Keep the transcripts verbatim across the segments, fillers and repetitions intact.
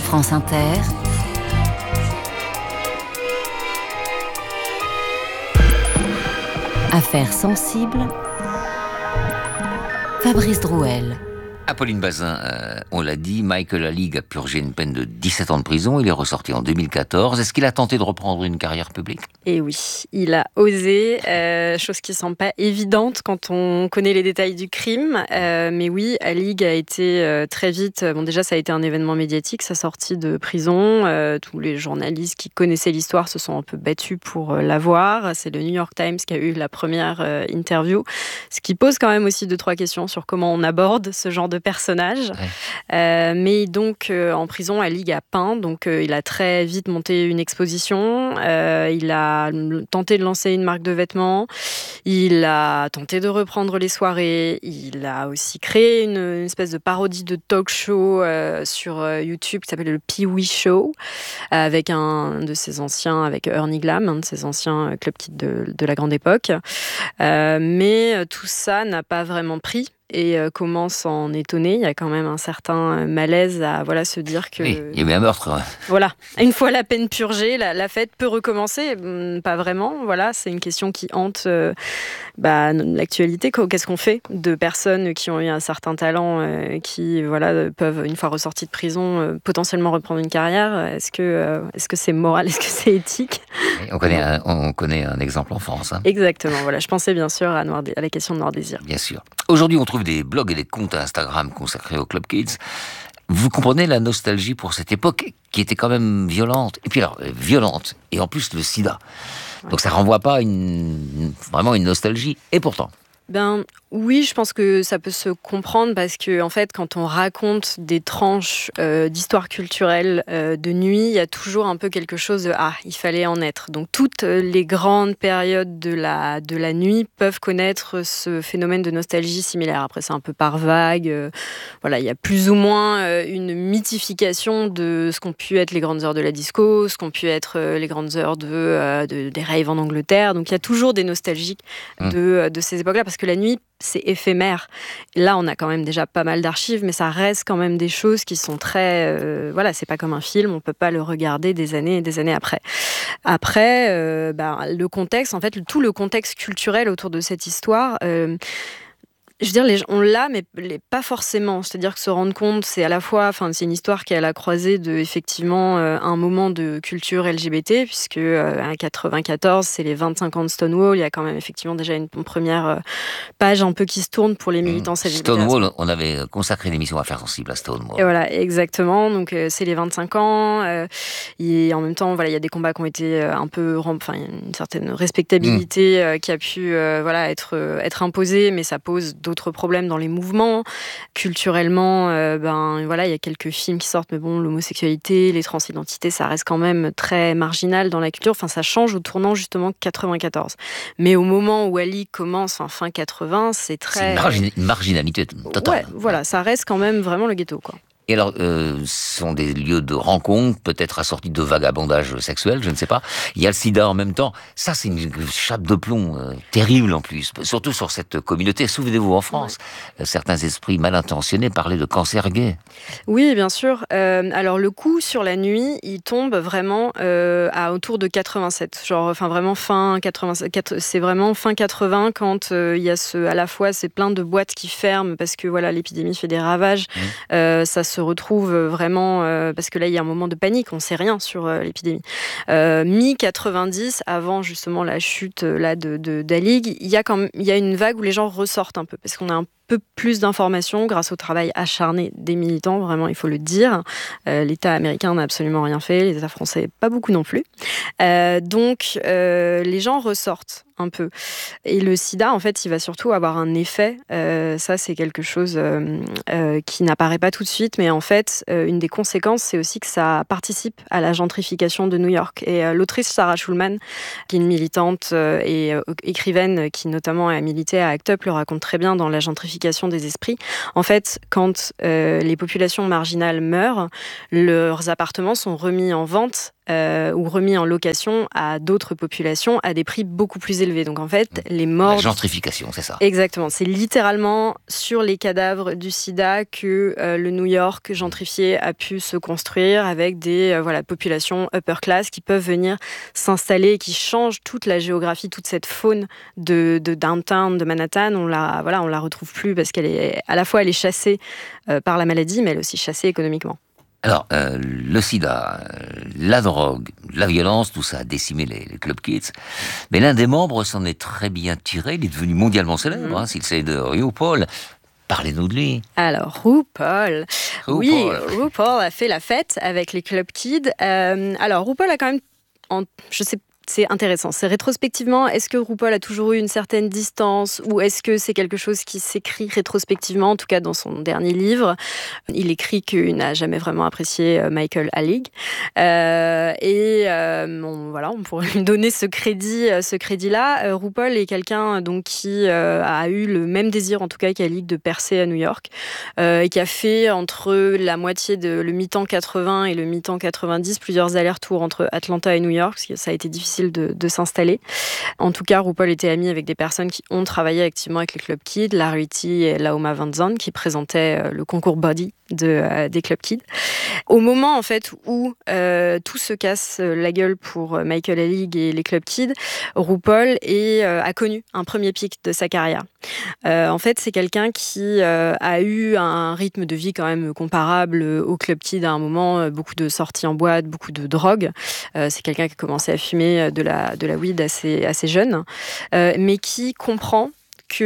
France Inter, Affaires sensibles, Fabrice Drouel. Apolline Bazin, euh, on l'a dit, Michael Alig a purgé une peine de dix-sept ans de prison. Il est ressorti en deux mille quatorze. Est-ce qu'il a tenté de reprendre une carrière publique ? Et oui, il a osé, euh, chose qui ne semble pas évidente quand on connaît les détails du crime. Euh, mais oui, Alig a été euh, très vite... Bon, déjà, ça a été un événement médiatique, sa sortie de prison. Euh, tous les journalistes qui connaissaient l'histoire se sont un peu battus pour euh, la voir. C'est le New York Times qui a eu la première euh, interview. Ce qui pose quand même aussi deux, trois questions sur comment on aborde ce genre de personnage. Ouais. Euh, mais donc, euh, en prison, Alig a peint. Donc, euh, il a très vite monté une exposition. Euh, il a tenté de lancer une marque de vêtements. Il a tenté de reprendre les soirées. Il a aussi créé une, une espèce de parodie de talk show euh, sur euh, YouTube qui s'appelle le Pee-wee Show, avec un de ses anciens, avec Ernie Glam, un de ses anciens club kids de, de la grande époque. Euh, mais tout ça n'a pas vraiment pris. Et euh, commence à en étonner. Il y a quand même un certain malaise à voilà, se dire que... Oui, il y a eu un meurtre. Ouais. Voilà. Une fois la peine purgée, la, la fête peut recommencer. Hum, pas vraiment. Voilà, c'est une question qui hante euh, bah, l'actualité. Qu'est-ce qu'on fait de personnes qui ont eu un certain talent, euh, qui voilà, peuvent, une fois ressorties de prison, euh, potentiellement reprendre une carrière ? Est-ce que, euh, est-ce que c'est moral ? Est-ce que c'est éthique ? Oui, on, connaît un, on connaît un exemple en France. Hein. Exactement. Voilà. Je pensais bien sûr à, Noir, à la question de Noir Désir. Bien sûr. Aujourd'hui, on trouve des blogs et des comptes Instagram consacrés au Club Kids. Vous comprenez la nostalgie pour cette époque qui était quand même violente. Et puis alors, violente. Et en plus, le sida. Ouais. Donc ça renvoie pas une, vraiment une nostalgie. Et pourtant... Ben oui, je pense que ça peut se comprendre parce que en fait, quand on raconte des tranches euh, d'histoire culturelle euh, de nuit, il y a toujours un peu quelque chose de ah, il fallait en être. Donc toutes les grandes périodes de la de la nuit peuvent connaître ce phénomène de nostalgie similaire. Après, c'est un peu par vague. Euh, voilà, il y a plus ou moins euh, une mythification de ce qu'ont pu être les grandes heures de la disco, ce qu'ont pu être euh, les grandes heures de, euh, de des raves en Angleterre. Donc il y a toujours des nostalgiques mmh. de de ces époques-là parce que la nuit, c'est éphémère. Là, on a quand même déjà pas mal d'archives, mais ça reste quand même des choses qui sont très... Euh, voilà, c'est pas comme un film, on peut pas le regarder des années et des années après. Après, euh, bah, le contexte, en fait, tout le contexte culturel autour de cette histoire... Euh, Je veux dire, les, on l'a, mais les, pas forcément. C'est-à-dire que se rendre compte, c'est à la fois, enfin, c'est une histoire qui est à la croisée de, effectivement, euh, un moment de culture L G B T, puisque euh, en quatre-vingt-quatorze, c'est les vingt-cinq ans de Stonewall. Il y a quand même effectivement déjà une, une première euh, page un peu qui se tourne pour les militants L G B T. Stonewall, on avait consacré une émission à Affaires sensibles à Stonewall. Et voilà, exactement. Donc euh, c'est les vingt-cinq ans. Euh, et en même temps, voilà, il y a des combats qui ont été un peu, enfin, il y a une certaine respectabilité mmh. euh, qui a pu, euh, voilà, être euh, être imposée, mais ça pose d'autres problèmes dans les mouvements. Culturellement, euh, ben voilà, il y a quelques films qui sortent, mais bon, l'homosexualité, les transidentités, ça reste quand même très marginal dans la culture. Enfin, ça change au tournant justement quatre-vingt-quatorze. Mais au moment où Ali commence, en fin quatre-vingts, c'est très... C'est une, margin- une marginalité totale. Ouais, voilà, ça reste quand même vraiment le ghetto, quoi. Et alors, euh, ce sont des lieux de rencontre, peut-être assortis de vagabondage sexuel, je ne sais pas. Il y a le sida en même temps. Ça, c'est une chape de plomb euh, terrible en plus, surtout sur cette communauté. Souvenez-vous, en France, ouais. euh, certains esprits mal intentionnés parlaient de cancer gay. Oui, bien sûr. Euh, alors, le coup sur la nuit, il tombe vraiment euh, à autour de quatre-vingt-sept. Genre, enfin, vraiment fin quatre-vingt-sept. C'est vraiment fin quatre-vingts quand euh, il y a ce, à la fois, c'est plein de boîtes qui ferment parce que voilà, l'épidémie fait des ravages. Mmh. Euh, ça se retrouve vraiment, euh, parce que là, il y a un moment de panique, on ne sait rien sur euh, l'épidémie. Euh, mi quatre-vingt-dix, avant justement la chute là, de, de, d'Alig, il y a quand même, il y a une vague où les gens ressortent un peu, parce qu'on a un peu plus d'informations grâce au travail acharné des militants, vraiment, il faut le dire. Euh, L'État américain n'a absolument rien fait, les États français, pas beaucoup non plus. Euh, donc, euh, les gens ressortent un peu. Et le sida, en fait, il va surtout avoir un effet. Euh, ça, c'est quelque chose euh, euh, qui n'apparaît pas tout de suite, mais en fait, euh, une des conséquences, c'est aussi que ça participe à la gentrification de New York. Et euh, l'autrice Sarah Schulman, qui est une militante euh, et euh, écrivaine qui notamment a milité à ACT UP, le raconte très bien dans la gentrification des esprits. En fait, quand euh, les populations marginales meurent, leurs appartements sont remis en vente euh, ou remis en location à d'autres populations à des prix beaucoup plus élevés. Donc en fait, les morts... La gentrification, c'est ça. Exactement. C'est littéralement sur les cadavres du sida que euh, le New York gentrifié a pu se construire avec des euh, voilà, populations upper class qui peuvent venir s'installer et qui changent toute la géographie, toute cette faune de, de downtown, de Manhattan. On la, voilà, on la retrouve plus parce qu'elle est, à la fois, elle est chassée euh, par la maladie, mais elle est aussi chassée économiquement. Alors, euh, le sida, euh, la drogue, la violence, tout ça a décimé les, les club kids. Mais l'un des membres s'en est très bien tiré. Il est devenu mondialement célèbre, mmh. hein, s'il s'agit de RuPaul. Parlez-nous de lui. Alors, RuPaul. RuPaul. Oui, RuPaul a fait la fête avec les club kids. Euh, alors, RuPaul a quand même, en, je sais c'est intéressant. C'est rétrospectivement, est-ce que RuPaul a toujours eu une certaine distance ou est-ce que c'est quelque chose qui s'écrit rétrospectivement, en tout cas dans son dernier livre. Il écrit qu'il n'a jamais vraiment apprécié Michael Alig. Euh, et euh, on, voilà, on pourrait lui donner ce crédit, ce crédit-là. Euh, RuPaul est quelqu'un donc, qui euh, a eu le même désir, en tout cas qu'Alig, de percer à New York euh, et qui a fait entre la moitié de le mi-temps quatre-vingts et le mi-temps quatre-vingt-dix plusieurs allers-retours entre Atlanta et New York, parce que ça a été difficile De, de s'installer. En tout cas, RuPaul était ami avec des personnes qui ont travaillé activement avec les club kids, la Rarity et Laoma Van Zandt, qui présentaient euh, le concours Body de, euh, des club kids. Au moment en fait où euh, tout se casse la gueule pour Michael Alig et les club kids, RuPaul est, euh, a connu un premier pic de sa carrière. Euh, en fait, c'est quelqu'un qui euh, a eu un rythme de vie quand même comparable au club kids à un moment, beaucoup de sorties en boîte, beaucoup de drogue. Euh, c'est quelqu'un qui a commencé à fumer de la, de la weed assez, assez jeune, euh, mais qui comprend que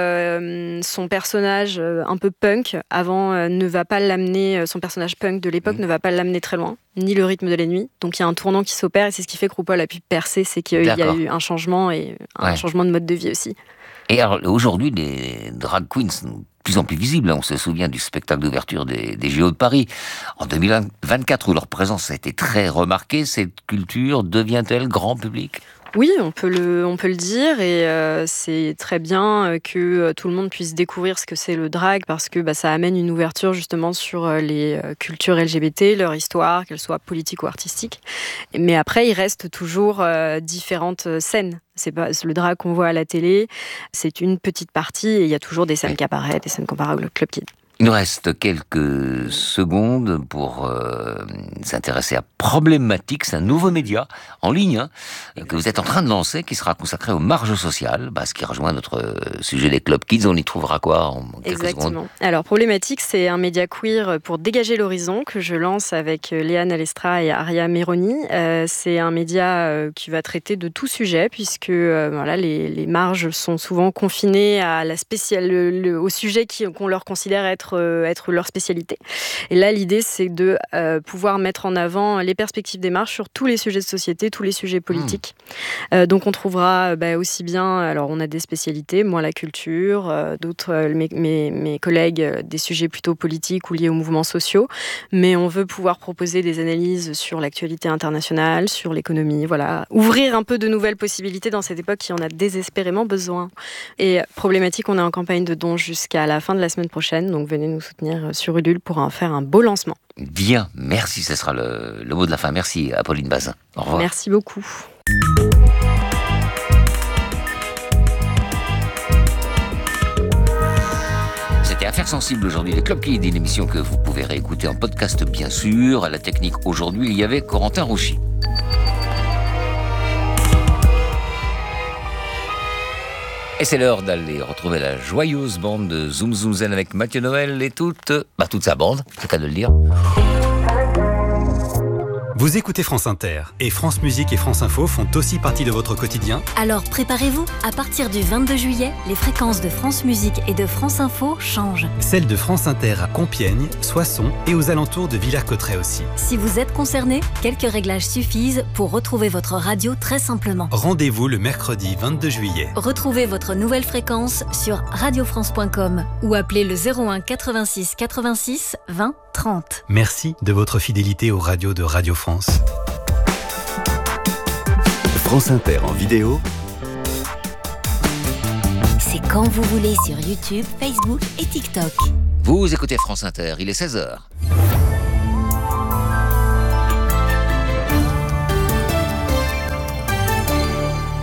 euh, son personnage euh, un peu punk avant euh, ne va pas l'amener, euh, son personnage punk de l'époque mmh. ne va pas l'amener très loin, ni le rythme de la nuit. Donc il y a un tournant qui s'opère et c'est ce qui fait que RuPaul a pu percer, c'est qu'il y a eu un changement et un ouais. changement de mode de vie aussi. Et alors aujourd'hui, les drag queens sont de plus en plus visibles. On se souvient du spectacle d'ouverture des, des J O de Paris en deux mille vingt-quatre où leur présence a été très remarquée. Cette culture devient-elle grand public ? Oui, on peut le, on peut le dire et euh, c'est très bien que euh, tout le monde puisse découvrir ce que c'est le drag parce que bah, ça amène une ouverture justement sur euh, les euh, cultures L G B T, leur histoire, qu'elles soient politiques ou artistiques. Mais après, il reste toujours euh, différentes scènes. C'est pas le drag qu'on voit à la télé, c'est une petite partie et il y a toujours des scènes cabaret, des scènes comparables au Club Kid. Il nous reste quelques secondes pour euh, s'intéresser à Problématique. C'est un nouveau média en ligne hein, que vous êtes en train de lancer, qui sera consacré aux marges sociales, bah, ce qui rejoint notre sujet des Club Kids. On y trouvera quoi en quelques Exactement. secondes ? Alors Problématique, c'est un média queer pour dégager l'horizon que je lance avec Léane Alestra et Aria Meroni. Euh, c'est un média euh, qui va traiter de tout sujet puisque euh, voilà, les, les marges sont souvent confinées à la spéciale, le, le, au sujet qui, qu'on leur considère être être leur spécialité. Et là, l'idée, c'est de euh, pouvoir mettre en avant les perspectives des marges sur tous les sujets de société, tous les sujets politiques. Mmh. Euh, donc, on trouvera bah, aussi bien, alors on a des spécialités, moi la culture, euh, d'autres, euh, mes, mes, mes collègues, euh, des sujets plutôt politiques ou liés aux mouvements sociaux, mais on veut pouvoir proposer des analyses sur l'actualité internationale, sur l'économie, voilà. Ouvrir un peu de nouvelles possibilités dans cette époque qui en a désespérément besoin. Et Problématique, on est en campagne de dons jusqu'à la fin de la semaine prochaine, donc venez nous soutenir sur Ulule pour en faire un beau lancement. Bien, merci, ce sera le, le mot de la fin. Merci Apolline Bazin. Au revoir. Merci beaucoup. C'était Affaires sensibles aujourd'hui, les Club Kids, une émission que vous pouvez réécouter en podcast bien sûr. À la technique aujourd'hui, il y avait Corentin Rouchy. Et c'est l'heure d'aller retrouver la joyeuse bande de Zoom Zoom Zen avec Mathieu Noël et toute, bah toute sa bande, c'est le cas de le dire. Vous écoutez France Inter et France Musique et France Info font aussi partie de votre quotidien. Alors préparez-vous, à partir du vingt-deux juillet, les fréquences de France Musique et de France Info changent. Celles de France Inter à Compiègne, Soissons et aux alentours de Villers-Cotterêts aussi. Si vous êtes concerné, quelques réglages suffisent pour retrouver votre radio très simplement. Rendez-vous le mercredi vingt-deux juillet. Retrouvez votre nouvelle fréquence sur radio france point com ou appelez le zéro un quatre-vingt-six quatre-vingt-six vingt trente. Merci de votre fidélité aux radios de Radio France. France Inter en vidéo. C'est quand vous voulez sur YouTube, Facebook et TikTok. Vous écoutez France Inter, il est seize heures.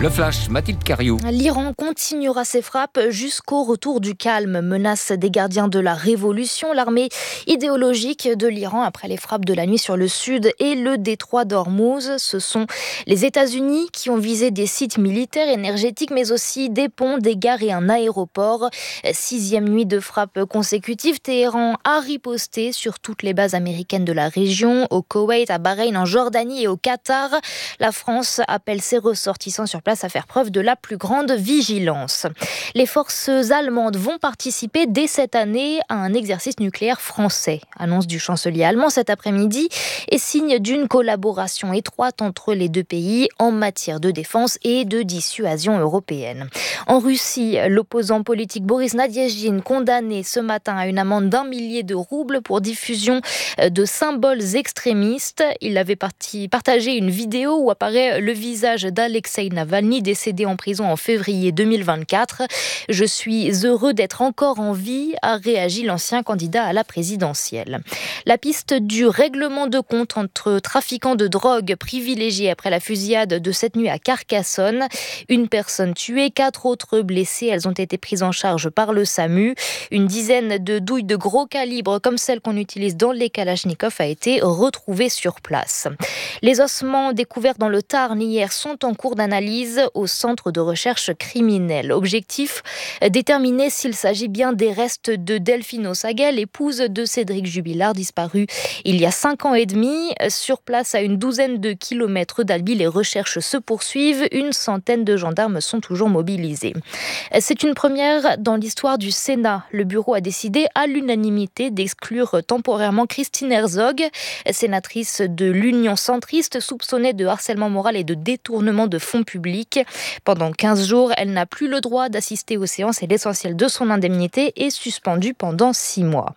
Le flash, Mathilde Cariou. L'Iran continuera ses frappes jusqu'au retour du calme. Menace des gardiens de la révolution, l'armée idéologique de l'Iran après les frappes de la nuit sur le sud et le détroit d'Ormuz. Ce sont les États-Unis qui ont visé des sites militaires, énergétiques, mais aussi des ponts, des gares et un aéroport. Sixième nuit de frappes consécutives, Téhéran a riposté sur toutes les bases américaines de la région, au Koweït, à Bahreïn, en Jordanie et au Qatar. La France appelle ses ressortissants sur place à faire preuve de la plus grande vigilance. Les forces allemandes vont participer dès cette année à un exercice nucléaire français. Annonce du chancelier allemand cet après-midi et signe d'une collaboration étroite entre les deux pays en matière de défense et de dissuasion européenne. En Russie, l'opposant politique Boris Nadezhdin condamné ce matin à une amende d'un millier de roubles pour diffusion de symboles extrémistes. Il avait parti, partagé une vidéo où apparaît le visage d'Alexei Navalny, décédé en prison en février deux mille vingt-quatre. « Je suis heureux d'être encore en vie », a réagi l'ancien candidat à la présidentielle. La piste du règlement de compte entre trafiquants de drogue privilégiés après la fusillade de cette nuit à Carcassonne. Une personne tuée, quatre autres blessées. Elles ont été prises en charge par le SAMU. Une dizaine de douilles de gros calibre, comme celles qu'on utilise dans les Kalachnikov, a été retrouvée sur place. Les ossements découverts dans le Tarn hier sont en cours d'analyse au centre de recherche criminelle. Objectif, déterminer s'il s'agit bien des restes de Delphine Ossagel, épouse de Cédric Jubilard, disparu il y a cinq ans et demi. Sur place, à une douzaine de kilomètres d'Albi, les recherches se poursuivent. Une centaine de gendarmes sont toujours mobilisés. C'est une première dans l'histoire du Sénat. Le bureau a décidé à l'unanimité d'exclure temporairement Christine Herzog, sénatrice de l'Union centriste, soupçonnée de harcèlement moral et de détournement de fonds publics. Pendant quinze jours, elle n'a plus le droit d'assister aux séances et l'essentiel de son indemnité est suspendu pendant six mois.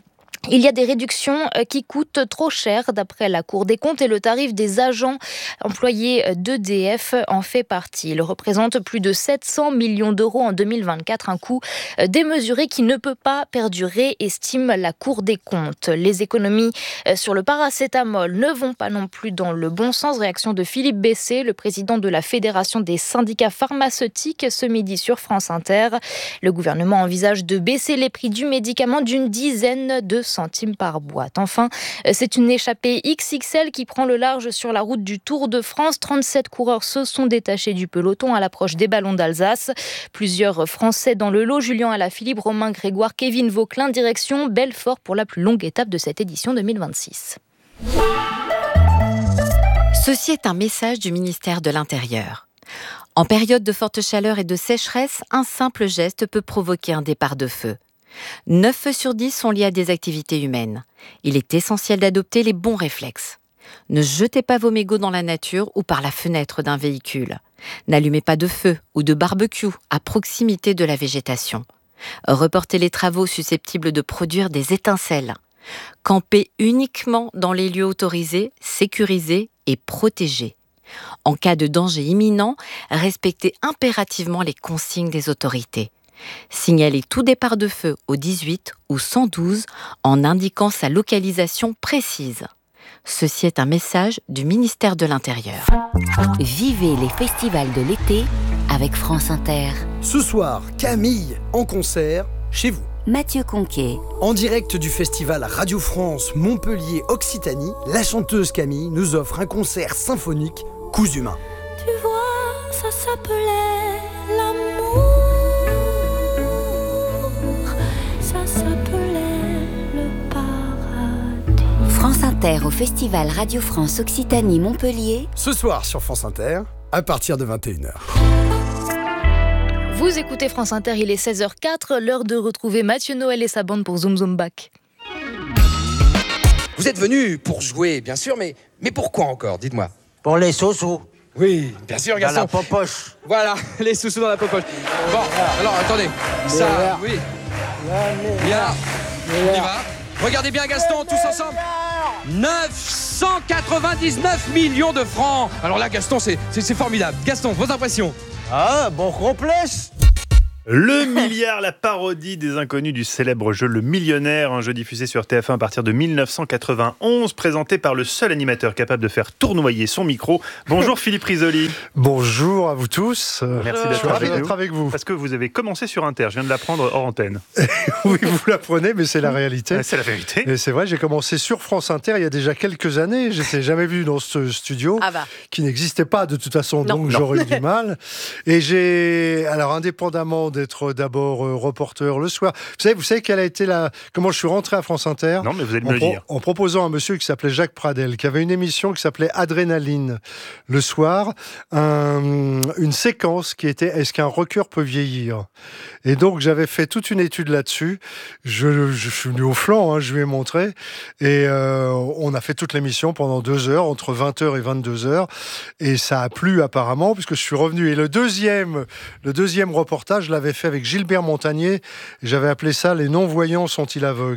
Il y a des réductions qui coûtent trop cher d'après la Cour des comptes et le tarif des agents employés d'E D F en fait partie. Il représente plus de sept cents millions d'euros en deux mille vingt-quatre, un coût démesuré qui ne peut pas perdurer, estime la Cour des comptes. Les économies sur le paracétamol ne vont pas non plus dans le bon sens. Réaction de Philippe Bessé, le président de la Fédération des syndicats pharmaceutiques, ce midi sur France Inter. Le gouvernement envisage de baisser les prix du médicament d'une dizaine de centimes par boîte. Enfin, c'est une échappée X X L qui prend le large sur la route du Tour de France. trente-sept coureurs se sont détachés du peloton à l'approche des Ballons d'Alsace. Plusieurs Français dans le lot, Julien Alaphilippe, Romain Grégoire, Kevin Vauquelin, direction Belfort pour la plus longue étape de cette édition deux mille vingt-six. Ceci est un message du ministère de l'Intérieur. En période de forte chaleur et de sécheresse, un simple geste peut provoquer un départ de feu. neuf feux sur dix sont liés à des activités humaines. Il est essentiel d'adopter les bons réflexes. Ne jetez pas vos mégots dans la nature ou par la fenêtre d'un véhicule. N'allumez pas de feu ou de barbecue à proximité de la végétation. Reportez les travaux susceptibles de produire des étincelles. Campez uniquement dans les lieux autorisés, sécurisés et protégés. En cas de danger imminent, respectez impérativement les consignes des autorités. Signalez tout départ de feu au dix-huit ou cent douze en indiquant sa localisation précise. Ceci est un message du ministère de l'Intérieur. Vivez les festivals de l'été avec France Inter. Ce soir, Camille en concert chez vous. Mathieu Conquet. En direct du festival Radio France Montpellier Occitanie, la chanteuse Camille nous offre un concert symphonique Coups humains. Tu vois, ça s'appelait l'amour. Ça s'appelait le paradis. France Inter au festival Radio France Occitanie Montpellier. Ce soir sur France Inter, à partir de vingt et une heures. Vous écoutez France Inter, il est seize heures quatre, l'heure de retrouver Mathieu Noël et sa bande pour Zoom Zoom Back. Vous êtes venus pour jouer, bien sûr, mais, mais pourquoi encore, dites-moi? Pour les sous-sous. Oui, bien sûr, Gaston. Dans la popoche. Voilà, les sous-sous dans la popoche. Bon, alors, attendez. Ça, oui. Bien. On y va. Regardez bien, Gaston, tous ensemble. neuf cent quatre-vingt-dix-neuf millions de francs. Alors là, Gaston, c'est, c'est, c'est formidable. Gaston, vos impressions? Ah, bon complexe. Le milliard, la parodie des inconnus du célèbre jeu Le Millionnaire, un jeu diffusé sur T F un à partir de mille neuf cent quatre-vingt-onze, présenté par le seul animateur capable de faire tournoyer son micro. Bonjour Philippe Risoli. Bonjour à vous tous. Merci d'être ravi avec, d'être avec vous. Parce que vous avez commencé sur Inter, je viens de l'apprendre hors antenne. Oui, vous l'apprenez, mais c'est la réalité. C'est la vérité. Et c'est vrai, j'ai commencé sur France Inter il y a déjà quelques années. Je n'étais jamais vu dans ce studio, ah bah. qui n'existait pas de toute façon, non. donc non. j'aurais eu du mal. Et j'ai, alors indépendamment d'être d'abord euh, reporter le soir, vous savez, vous savez quelle a été la, comment je suis rentré à France Inter? Non, mais vous allez me en le pro... dire. En proposant à un monsieur qui s'appelait Jacques Pradel, qui avait une émission qui s'appelait Adrénaline le soir, un... une séquence qui était Est-ce qu'un rocker peut vieillir? Et donc j'avais fait toute une étude là-dessus. Je, je suis venu au flanc, hein, je lui ai montré, et euh, on a fait toute l'émission pendant deux heures, entre vingt heures et vingt-deux heures, et ça a plu apparemment, puisque je suis revenu. Et le deuxième, le deuxième reportage, je l'avais fait avec Gilbert Montagnier, et j'avais appelé ça « Les non-voyants sont-ils aveugles ?»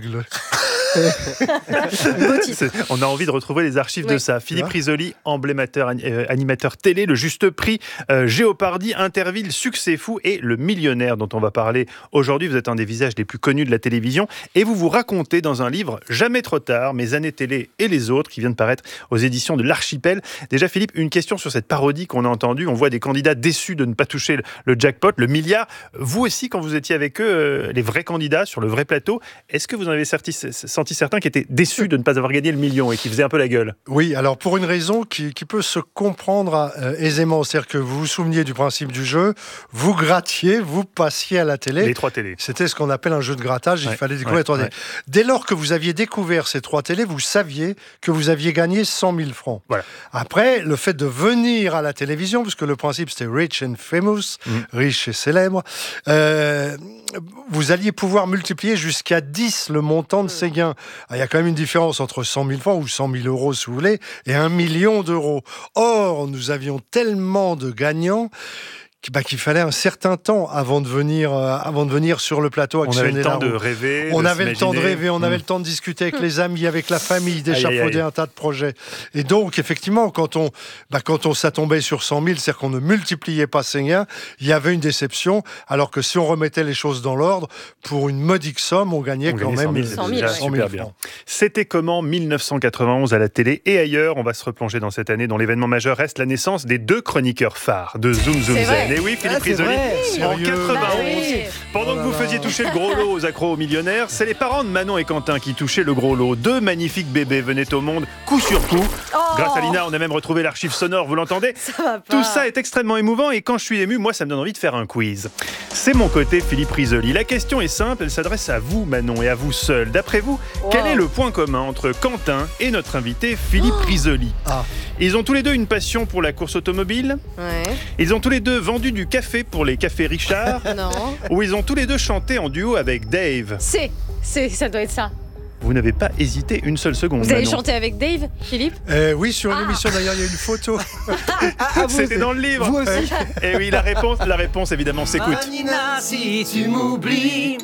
On a envie de retrouver les archives oui. de ça. Philippe Risoli, emblémateur, euh, animateur télé, le Juste Prix, euh, Géopardy, Interville, Succès Fou et Le Millionnaire dont on va parler aujourd'hui. Vous êtes un des visages les plus connus de la télévision et vous vous racontez dans un livre Jamais trop tard, mes années télé et les autres, qui vient de paraître aux éditions de l'Archipel. Déjà Philippe, une question sur cette parodie qu'on a entendue. On voit des candidats déçus de ne pas toucher le jackpot, le milliard. Vous aussi, quand vous étiez avec eux, euh, les vrais candidats sur le vrai plateau, est-ce que vous en avez senti senti certains qui étaient déçus de ne pas avoir gagné le million et qui faisaient un peu la gueule? Oui, alors pour une raison qui, qui peut se comprendre euh, aisément, c'est-à-dire que vous vous souveniez du principe du jeu, vous grattiez, vous passiez à la télé. Les trois télés. C'était ce qu'on appelle un jeu de grattage, il ouais, fallait découvrir ouais, les trois télés. ouais. Dès lors que vous aviez découvert ces trois télés, vous saviez que vous aviez gagné cent mille francs. Voilà. Après, le fait de venir à la télévision, puisque le principe c'était rich and famous, mmh. riche et célèbre, euh, vous alliez pouvoir multiplier jusqu'à dix le montant de ces gains. Il y a quand même une différence entre cent mille francs ou cent mille euros, si vous voulez, et un million d'euros. Or, nous avions tellement de gagnants Bah, qu'il fallait un certain temps avant de venir, euh, avant de venir sur le plateau actionner. On avait le temps de rêver, On de avait le temps de rêver, on mmh. avait le temps de discuter avec les amis, avec la famille, d'échafauder un tas de projets. Et donc, effectivement, quand on, bah, quand on ça tombait sur cent mille, c'est-à-dire qu'on ne multipliait pas ses gains, il y avait une déception, alors que si on remettait les choses dans l'ordre, pour une modique somme, on gagnait on quand gagnait même cent mille, cent mille francs. C'était comment mille neuf cent quatre-vingt-onze à la télé et ailleurs? On va se replonger dans cette année dont l'événement majeur reste la naissance des deux chroniqueurs phares de Zoom Zoom Zen. Et oui, Philippe ah, Risoli. En quatre-vingt-onze, pendant que vous faisiez toucher le gros lot aux accros aux millionnaires, c'est les parents de Manon et Quentin qui touchaient le gros lot. Deux magnifiques bébés venaient au monde coup sur coup. Oh Grâce à Lina, on a même retrouvé l'archive sonore, vous l'entendez? Tout ça est extrêmement émouvant et quand je suis ému, moi ça me donne envie de faire un quiz. C'est mon côté Philippe Risoli. La question est simple, elle s'adresse à vous Manon et à vous seul. D'après vous, wow. quel est le point commun entre Quentin et notre invité Philippe oh Risoli? ah. Ils ont tous les deux une passion pour la course automobile. Ouais. Ils ont tous les deux vendu du café pour les cafés Richard. Non. Ou ils ont tous les deux chanté en duo avec Dave. C'est, c'est, ça doit être ça. Vous n'avez pas hésité une seule seconde. Vous avez Manon. chanté avec Dave, Philippe? euh, Oui, sur une ah. émission d'ailleurs, il y a une photo. ah, C'était dans le livre. Vous aussi. Et oui, la réponse, la réponse évidemment s'écoute. Ah, Nina, si tu m'oublies,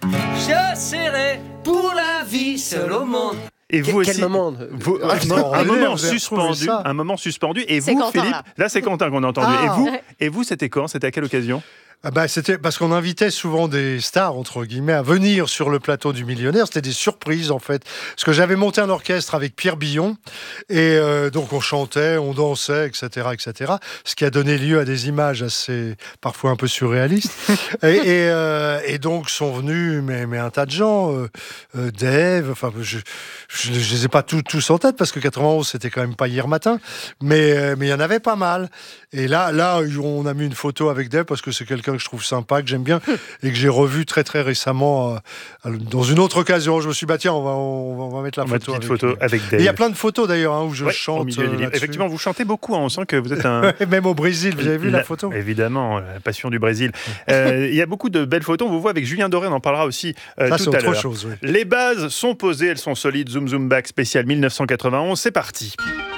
je serai pour la vie seul au monde. Et vous Quel aussi, moment vous, ah, non, un, moment suspendu, un moment suspendu. Et vous, Quentin, Philippe, là, là c'est Quentin qu'on a entendu. Ah. Et vous, et vous, c'était quand? C'était à quelle occasion? Ah bah c'était parce qu'on invitait souvent des stars, entre guillemets, à venir sur le plateau du Millionnaire. C'était des surprises, en fait. Parce que j'avais monté un orchestre avec Pierre Billon. Et euh, donc, on chantait, on dansait, et cetera, et cetera. Ce qui a donné lieu à des images assez, parfois un peu surréalistes. et, et, euh, et donc, sont venus mais, mais un tas de gens. Euh, euh, Dave, enfin, je ne les ai pas tous, tous en tête, parce que quatre-vingt-onze, c'était quand même pas hier matin. Mais euh, mais il y en avait pas mal. Et là, là, on a mis une photo avec Dave, parce que c'est quelqu'un que je trouve sympa, que j'aime bien, et que j'ai revu très très récemment euh, dans une autre occasion. Je me suis dit, bah tiens, on va, on va, on va mettre la on photo, avec, avec, photo avec Dave. Il y a plein de photos d'ailleurs hein, où je ouais, chante. Au milieu des livres. Euh, Effectivement, vous chantez beaucoup, hein, on sent que vous êtes un... Même au Brésil, vous avez vu la, la photo? Évidemment, la passion du Brésil. euh, il y a beaucoup de belles photos, on vous voit avec Julien Doré, on en parlera aussi euh, Ça, tout à l'heure. Chose, oui. Les bases sont posées, elles sont solides. Zoom Zoom Back spécial mille neuf cent quatre-vingt-onze, c'est parti.